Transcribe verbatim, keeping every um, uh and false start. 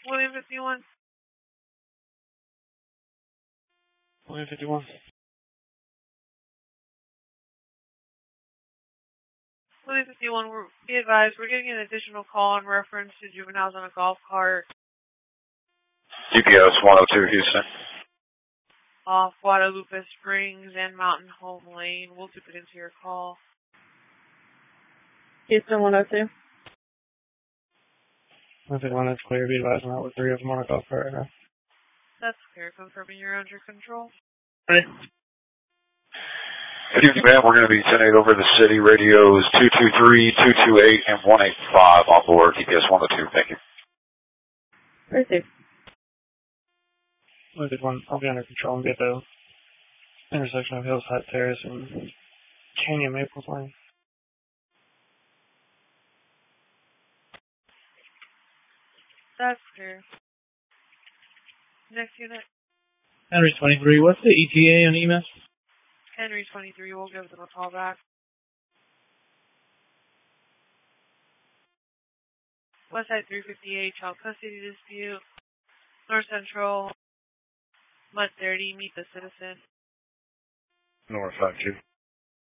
William fifty-one. William fifty-one. William fifty-one, we're, be advised, we're getting an additional call in reference to juveniles on a golf cart. G P S one oh two, Houston. Off Guadalupe Springs and Mountain Home Lane. We'll tip it into your call. Houston one oh two. William fifty-one, that's clear. Be advised, I'm out with three of them on a golf cart right now. That's clear. Confirming you're under control. Ready? Excuse me, ma'am. We're going to be sending over the city radios two two three, two two eight, and one eight five on board. G P S one oh two. Thank you. Received. William fifty-one, I'll be under control and be at the intersection of Hillside Terrace and Canyon Maples Lane. That's clear. Next unit. Henry twenty-three, what's the E T A on E M S? Henry twenty-three, we'll give them a call back. Westside three fifty-eight, child custody dispute. North Central, Mud thirty, meet the citizen. North five two.